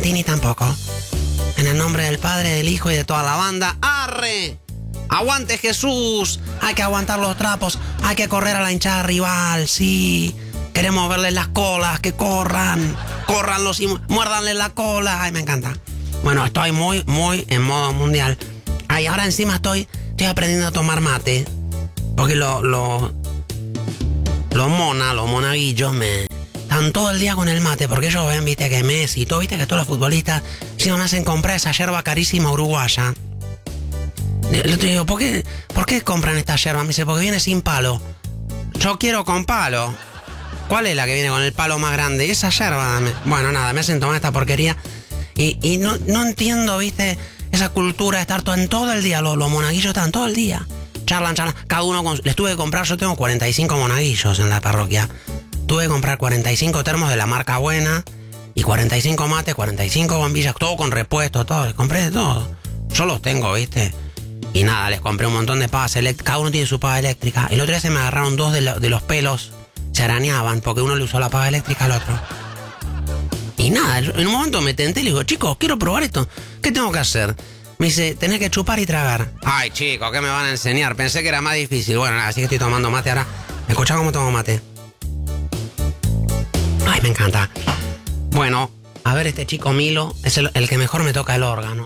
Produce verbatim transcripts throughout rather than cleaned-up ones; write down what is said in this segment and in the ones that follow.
Tini tampoco. En el nombre del Padre, del Hijo y de toda la banda. ¡Arre! ¡Aguante Jesús! Hay que aguantar los trapos. Hay que correr a la hinchada rival, sí. Queremos verles las colas, que corran. Córranlos y muérdanle la cola. Ay, me encanta. Bueno, estoy muy, muy en modo mundial. Ay, ahora encima estoy, estoy aprendiendo a tomar mate. Porque los lo, lo mona, los monaguillos me... están todo el día con el mate, porque ellos ven, viste, que Messi y todo, viste, que todos los futbolistas si no hacen comprar esa yerba carísima uruguaya. El otro digo, ¿por qué, ¿por qué compran esta yerba? Me dice, porque viene sin palo. Yo quiero con palo. ¿Cuál es la que viene con el palo más grande? Esa yerba, dame. Bueno, nada, me hacen tomar esta porquería. Y, y no, no entiendo, viste, esa cultura de estar todo, en todo el día. Los, los monaguillos están todo el día. Charlan, charlan. Cada uno con... Les tuve que comprar, yo tengo cuarenta y cinco monaguillos en la parroquia. Tuve que comprar cuarenta y cinco termos de la marca buena. Y cuarenta y cinco mates, cuarenta y cinco bombillas. Todo con repuesto, todo. Les compré de todo. Yo los tengo, viste. Y nada, les compré un montón de pavas eléctricas. Cada uno tiene su pava eléctrica. El otro día se me agarraron dos de, lo, de los pelos. Se arañaban porque uno le usó la pava eléctrica al otro. Y nada, en un momento me tenté y le digo, chicos, quiero probar esto. ¿Qué tengo que hacer? Me dice, tenés que chupar y tragar. Ay, chicos, ¿qué me van a enseñar? Pensé que era más difícil. Bueno, nada, así que estoy tomando mate ahora. ¿Escuchá cómo tomo mate? Ay, me encanta. Bueno, a ver, este chico Milo es el, el que mejor me toca el órgano.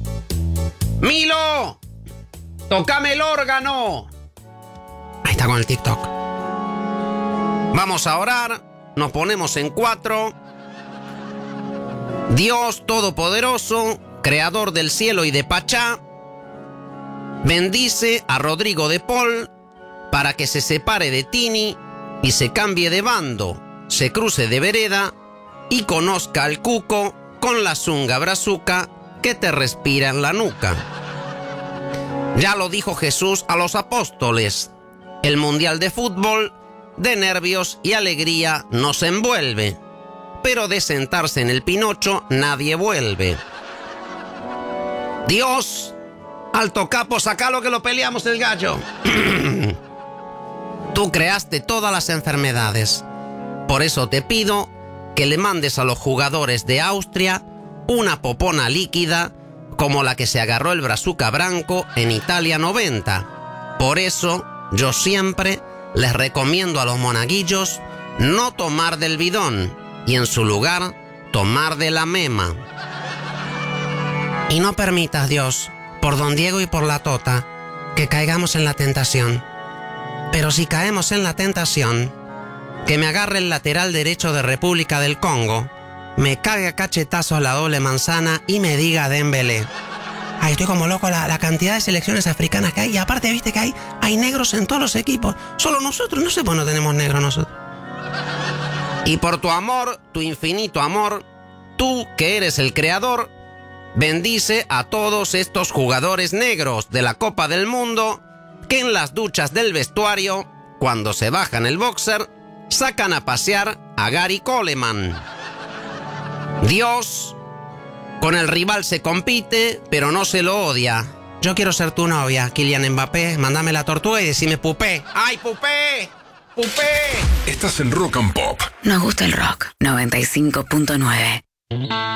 ¡Milo! ¡Tócame el órgano! Ahí está con el TikTok. Vamos a orar. Nos ponemos en cuatro. Dios Todopoderoso, Creador del cielo y de Pachá, bendice a Rodrigo de Paul para que se separe de Tini y se cambie de bando, se cruce de vereda y conozca al cuco con la zunga brazuca que te respira en la nuca. Ya lo dijo Jesús a los apóstoles, el mundial de fútbol de nervios y alegría nos envuelve, pero de sentarse en el Pinocho nadie vuelve. Dios, alto capo, sacalo que lo peleamos el gallo. Tú creaste todas las enfermedades, por eso te pido que le mandes a los jugadores de Austria una popona líquida como la que se agarró el Brazuca Branco en Italia noventa. Por eso yo siempre les recomiendo a los monaguillos no tomar del bidón y en su lugar tomar de la mema. Y no permitas, Dios, por don Diego y por la Tota, que caigamos en la tentación. Pero si caemos en la tentación, que me agarre el lateral derecho de República del Congo, me cague a cachetazos la doble manzana y me diga Dembélé. Ay, estoy como loco la, la cantidad de selecciones africanas que hay. Y aparte, viste que hay, hay negros en todos los equipos. Solo nosotros, no sé por qué no tenemos negros nosotros. Y por tu amor, tu infinito amor, tú que eres el creador, bendice a todos estos jugadores negros de la Copa del Mundo que en las duchas del vestuario, cuando se bajan el boxer, sacan a pasear a Gary Coleman. Dios, con el rival se compite, pero no se lo odia. Yo quiero ser tu novia, Kylian Mbappé. Mándame la tortuga y decime pupé. ¡Ay, pupé! ¡Pupé! Estás en Rock and Pop. Nos gusta el rock. noventa y cinco punto nueve.